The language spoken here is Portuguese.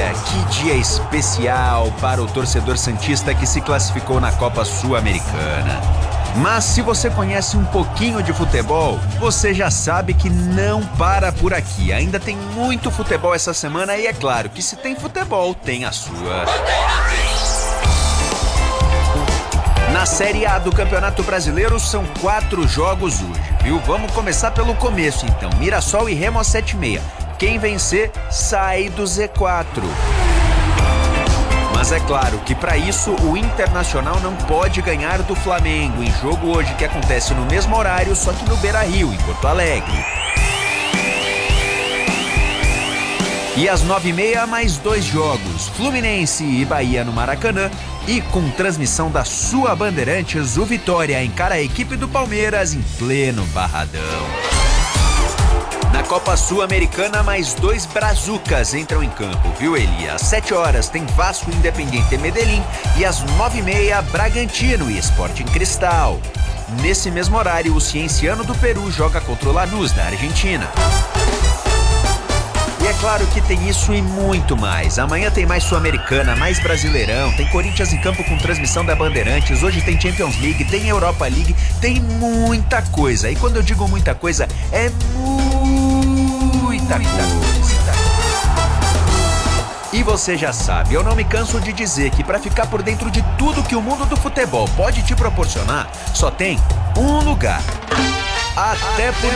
Olha, que dia especial para o torcedor santista que se classificou na Copa Sul-Americana. Mas se você conhece um pouquinho de futebol, você já sabe que não para por aqui. Ainda tem muito futebol essa semana e é claro que se tem futebol, tem a sua. Na Série A do Campeonato Brasileiro são 4 jogos hoje, viu? Vamos começar pelo começo então. Mirassol e Remo às 7h30. Quem vencer, sai do Z4. Mas é claro que para isso o Internacional não pode ganhar do Flamengo em jogo hoje que acontece no mesmo horário, só que no Beira-Rio, em Porto Alegre. E às 9h30, mais 2 jogos, Fluminense e Bahia no Maracanã. E com transmissão da sua Bandeirantes, o Vitória encara a equipe do Palmeiras em pleno Barradão. Na Copa Sul-Americana, mais 2 brazucas entram em campo, viu, Eli? Às 7h tem Vasco e Independiente Medellín e às 9h30, Bragantino e Sporting Cristal. Nesse mesmo horário, o Cienciano do Peru joga contra o Lanús da Argentina. E é claro que tem isso e muito mais. Amanhã tem mais Sul-Americana, mais Brasileirão, tem Corinthians em campo com transmissão da Bandeirantes, hoje tem Champions League, tem Europa League, tem muita coisa. E quando eu digo muita coisa, é muita coisa. E você já sabe, eu não me canso de dizer que para ficar por dentro de tudo que o mundo do futebol pode te proporcionar, só tem um lugar. Até por